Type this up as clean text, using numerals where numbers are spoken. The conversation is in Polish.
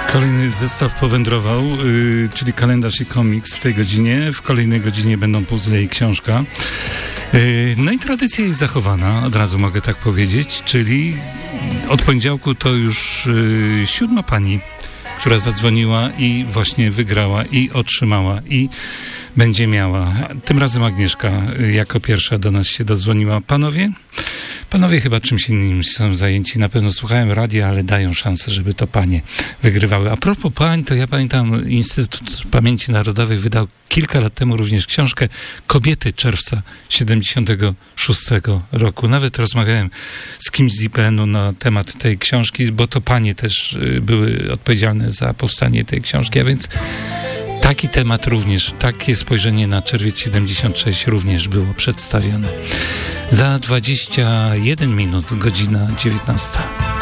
Kolejny zestaw powędrował, czyli kalendarz i komiks w tej godzinie. W kolejnej godzinie będą puzzle i książka. No i tradycja jest zachowana, od razu mogę tak powiedzieć, czyli od poniedziałku to już 7. pani, która zadzwoniła i właśnie wygrała i otrzymała i będzie miała. Tym razem Agnieszka jako pierwsza do nas się dodzwoniła. Panowie chyba czymś innym są zajęci. Na pewno słuchają radia, ale dają szansę, żeby to panie wygrywały. A propos pań, to ja pamiętam, Instytut Pamięci Narodowej wydał kilka lat temu również książkę Kobiety czerwca 76 roku. Nawet rozmawiałem z kimś z IPN-u na temat tej książki, bo to panie też były odpowiedzialne za powstanie tej książki, a więc taki temat również, takie spojrzenie na czerwiec 76 również było przedstawione. Za 21 minut, godzina 19.